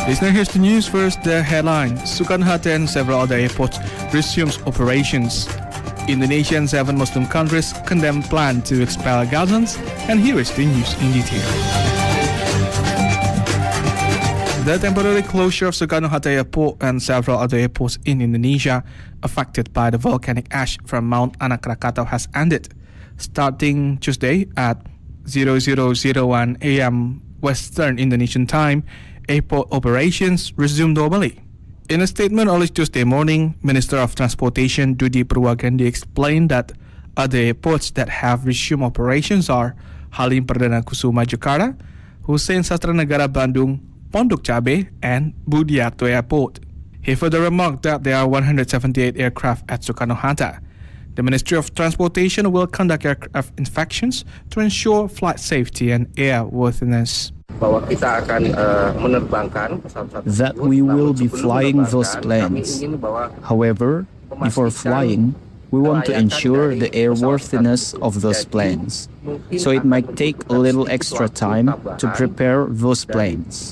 Listener, here's the news. First, the headline. Soekarno-Hatta and several other airports resumes operations. Indonesia and 7 Muslim countries condemn plan to expel Gazans. And here is the news in detail. The temporary closure of Soekarno-Hatta Airport and several other airports in Indonesia affected by the volcanic ash from Mount Anak Krakatau has ended. Starting Tuesday at 0001 a.m. Western Indonesian time, airport operations resumed normally. In a statement early Tuesday morning, Minister of Transportation Dudi Purwagandi explained that other airports that have resumed operations are Halim Perdana Kusuma Jakarta, Hussein Sastranegara Bandung, Pondok Cabe, and Budiarto Airport. He further remarked that there are 178 aircraft at Soekarno-Hatta. The Ministry of Transportation will conduct aircraft inspections to ensure flight safety and airworthiness. That we will be flying those planes. However, before flying, we want to ensure the airworthiness of those planes. So it might take a little extra time to prepare those planes.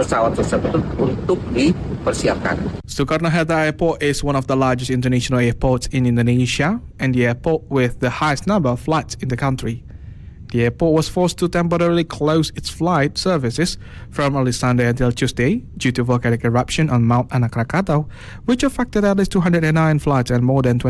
Soekarno-Hatta Airport is one of the largest international airports in Indonesia and the airport with the highest number of flights in the country. The airport was forced to temporarily close its flight services from early Sunday until Tuesday due to volcanic eruption on Mount Anak Krakatau, which affected at least 209 flights and more than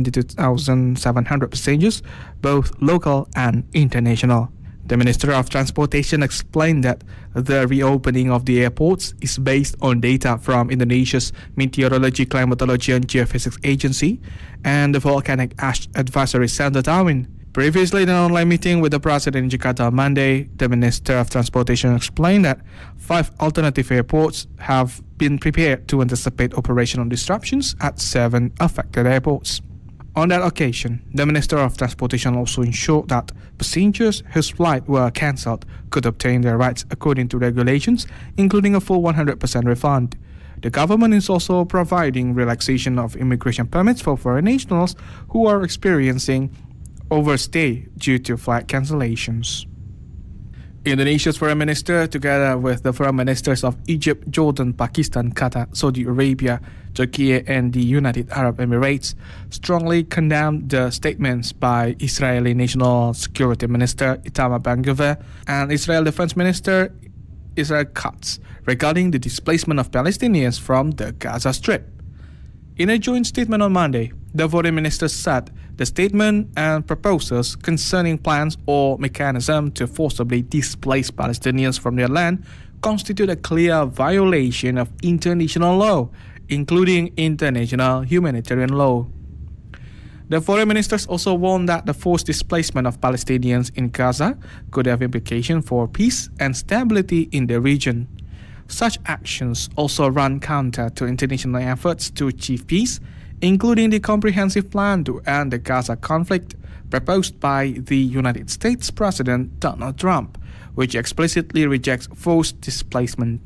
22,700 passengers, both local and international. The Minister of Transportation explained that the reopening of the airports is based on data from Indonesia's Meteorology, Climatology and Geophysics Agency and the Volcanic Ash Advisory Center Darwin. Previously, in an online meeting with the President in Jakarta on Monday, the Minister of Transportation explained that 5 alternative airports have been prepared to anticipate operational disruptions at 7 affected airports. On that occasion, the Minister of Transportation also ensured that passengers whose flights were cancelled could obtain their rights according to regulations, including a full 100% refund. The government is also providing relaxation of immigration permits for foreign nationals who are experiencing overstay due to flight cancellations. Indonesia's Foreign Minister, together with the Foreign Ministers of Egypt, Jordan, Pakistan, Qatar, Saudi Arabia, Turkey, and the United Arab Emirates, strongly condemned the statements by Israeli National Security Minister Itamar Ben-Gvir and Israel Defense Minister Israel Katz regarding the displacement of Palestinians from the Gaza Strip. In a joint statement on Monday, the foreign minister said the statement and proposals concerning plans or mechanism to forcibly displace Palestinians from their land constitute a clear violation of international law, including international humanitarian law. The foreign ministers also warned that the forced displacement of Palestinians in Gaza could have implications for peace and stability in the region. Such actions also run counter to international efforts to achieve peace, including the comprehensive plan to end the Gaza conflict proposed by the United States President Donald Trump, which explicitly rejects forced displacement.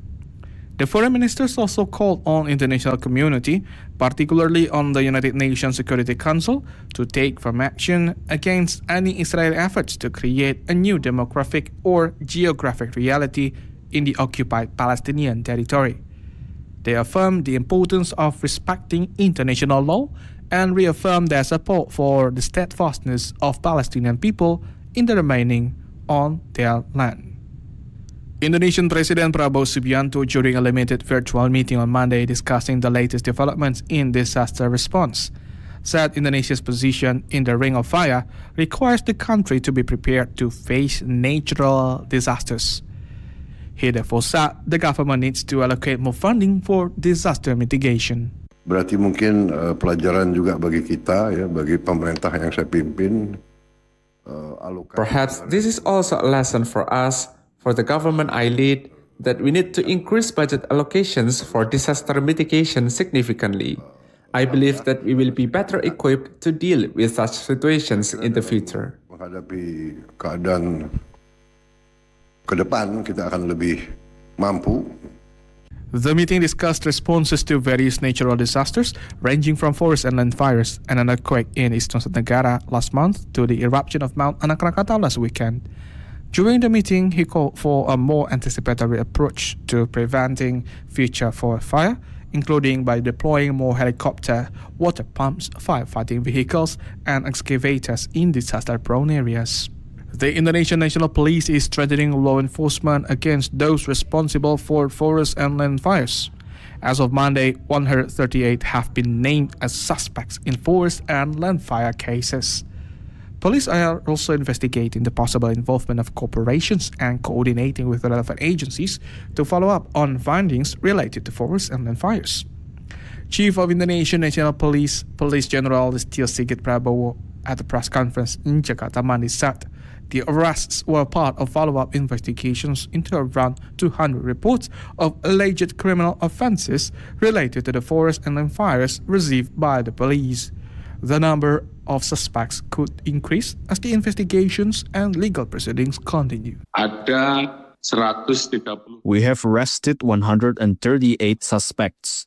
The foreign ministers also called on the international community, particularly on the United Nations Security Council, to take firm action against any Israeli efforts to create a new demographic or geographic reality in the occupied Palestinian territory. They affirmed the importance of respecting international law and reaffirmed their support for the steadfastness of Palestinian people in the remaining on their land. Indonesian President Prabowo Subianto, during a limited virtual meeting on Monday discussing the latest developments in disaster response, said Indonesia's position in the Ring of Fire requires the country to be prepared to face natural disasters. He therefore said the government needs to allocate more funding for disaster mitigation. Berarti mungkin pelajaran juga bagi kita, ya, bagi pemerintah yang saya pimpin. Perhaps this is also a lesson for us, for the government I lead, that we need to increase budget allocations for disaster mitigation significantly. I believe that we will be better equipped to deal with such situations in the future. Menghadapi keadaan ke depan, kita akan lebih mampu. The meeting discussed responses to various natural disasters, ranging from forest and land fires and an earthquake in Eastern Negara last month to the eruption of Mount Anak Krakatau last weekend. During the meeting, he called for a more anticipatory approach to preventing future forest fire, including by deploying more helicopter, water pumps, firefighting vehicles, and excavators in disaster-prone areas. The Indonesian National Police is strengthening law enforcement against those responsible for forest and land fires. As of Monday, 138 have been named as suspects in forest and land fire cases. Police are also investigating the possible involvement of corporations and coordinating with relevant agencies to follow up on findings related to forest and land fires. Chief of Indonesian National Police, Police General Listio Sigit Prabowo, at a press conference in Jakarta Monday said the arrests were part of follow-up investigations into around 200 reports of alleged criminal offences related to the forest and land fires received by the police. The number of suspects could increase as the investigations and legal proceedings continue. We have arrested 138 suspects,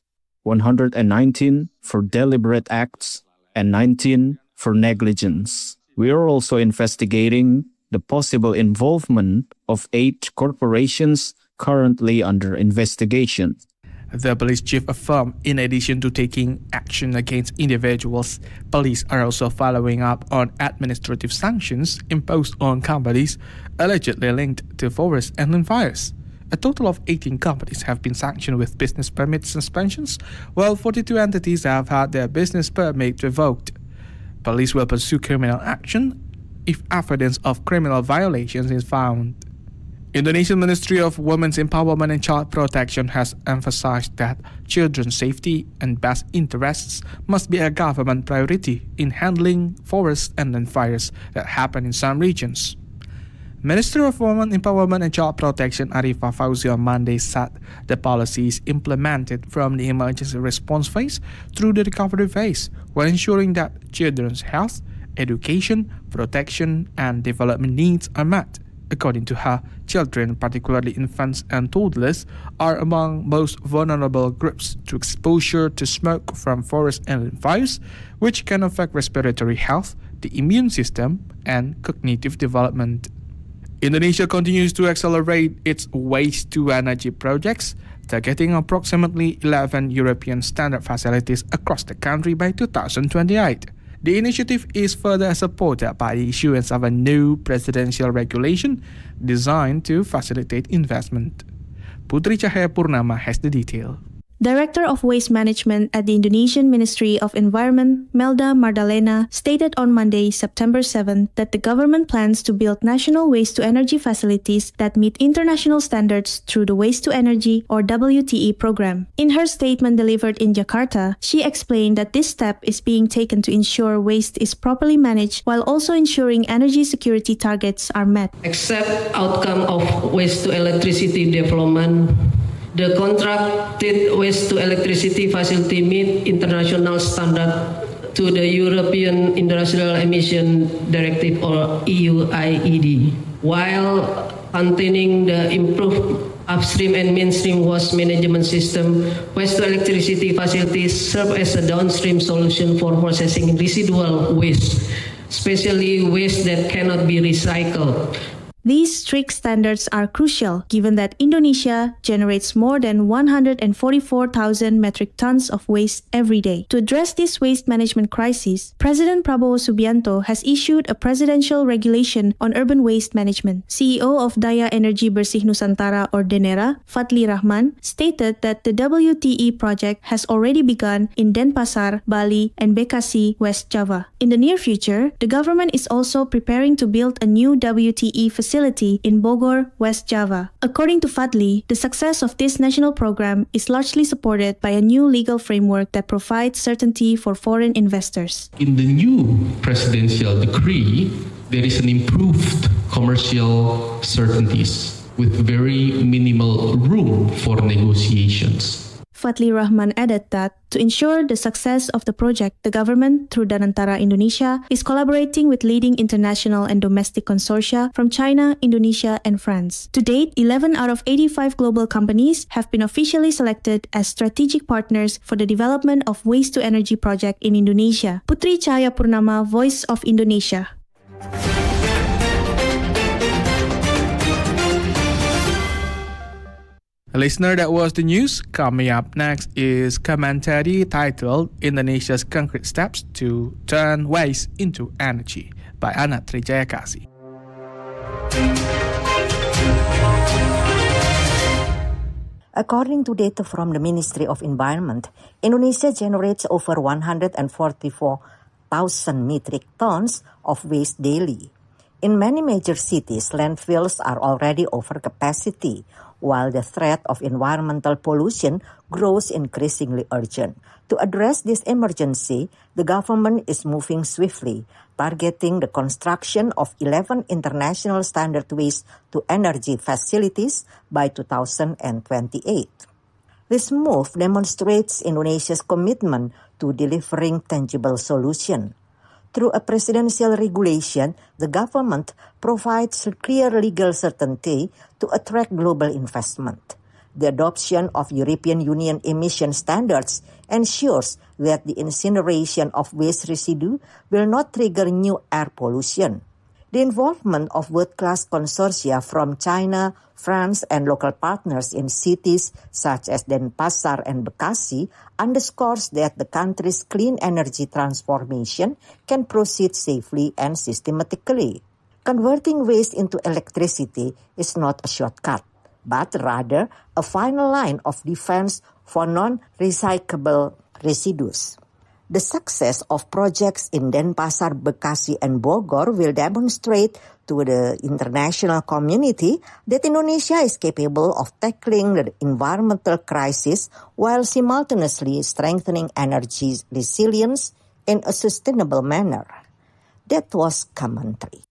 119 for deliberate acts and 19 for negligence. We are also investigating the possible involvement of 8 corporations currently under investigation. The police chief affirmed in addition to taking action against individuals, police are also following up on administrative sanctions imposed on companies allegedly linked to forest and land fires. A total of 18 companies have been sanctioned with business permit suspensions, while 42 entities have had their business permit revoked. Police will pursue criminal action if evidence of criminal violations is found. Indonesian Ministry of Women's Empowerment and Child Protection has emphasized that children's safety and best interests must be a government priority in handling forest and land fires that happen in some regions. Minister of Women Empowerment and Child Protection Arifah Fauzi on Monday said the policy is implemented from the emergency response phase through the recovery phase while ensuring that children's health, education, protection, and development needs are met. According to her, children, particularly infants and toddlers, are among most vulnerable groups to exposure to smoke from forest and land fires, which can affect respiratory health, the immune system, and cognitive development. Indonesia continues to accelerate its waste-to-energy projects, targeting approximately 11 European standard facilities across the country by 2028. The initiative is further supported by the issuance of a new presidential regulation designed to facilitate investment. Putri Cahaya Purnama has the detail. Director of Waste Management at the Indonesian Ministry of Environment, Melda Mardalena, stated on Monday, September 7, that the government plans to build national waste-to-energy facilities that meet international standards through the Waste-to-Energy or WTE program. In her statement delivered in Jakarta, she explained that this step is being taken to ensure waste is properly managed while also ensuring energy security targets are met. Except outcome of waste-to-electricity development, the contracted waste-to-electricity facility meet international standard to the European Industrial Emission Directive or EU-IED, while containing the improved upstream and mainstream waste management system. Waste-to-electricity facilities serve as a downstream solution for processing residual waste, especially waste that cannot be recycled. These strict standards are crucial given that Indonesia generates more than 144,000 metric tons of waste every day. To address this waste management crisis, President Prabowo Subianto has issued a presidential regulation on urban waste management. CEO of Daya Energi Bersih Nusantara or DENERA, Fadli Rahman, stated that the WTE project has already begun in Denpasar, Bali, and Bekasi, West Java. In the near future, the government is also preparing to build a new WTE facility in Bogor, West Java. According to Fadli, the success of this national program is largely supported by a new legal framework that provides certainty for foreign investors. In the new presidential decree, there is an improved commercial certainties with very minimal room for negotiations. Fadli Rahman added that to ensure the success of the project, the government, through Danantara Indonesia, is collaborating with leading international and domestic consortia from China, Indonesia, and France. To date, 11 out of 85 global companies have been officially selected as strategic partners for the development of waste-to-energy project in Indonesia. Putri Cahaya Purnama, Voice of Indonesia. Listener, that was the news. Coming up next is commentary titled Indonesia's Concrete Steps to Turn Waste into Energy by Anna Trijayakasi. According to data from the Ministry of Environment, Indonesia generates over 144,000 metric tons of waste daily. In many major cities, landfills are already over capacity, while the threat of environmental pollution grows increasingly urgent. To address this emergency, the government is moving swiftly, targeting the construction of 11 international standard waste-to-energy facilities by 2028. This move demonstrates Indonesia's commitment to delivering tangible solutions. Through a presidential regulation, the government provides clear legal certainty to attract global investment. The adoption of European Union emission standards ensures that the incineration of waste residue will not trigger new air pollution. The involvement of world-class consortia from China, France, and local partners in cities such as Denpasar and Bekasi underscores that the country's clean energy transformation can proceed safely and systematically. Converting waste into electricity is not a shortcut, but rather a final line of defense for non-recyclable residues. The success of projects in Denpasar, Bekasi, and Bogor will demonstrate to the international community that Indonesia is capable of tackling the environmental crisis while simultaneously strengthening energy resilience in a sustainable manner. That was commentary.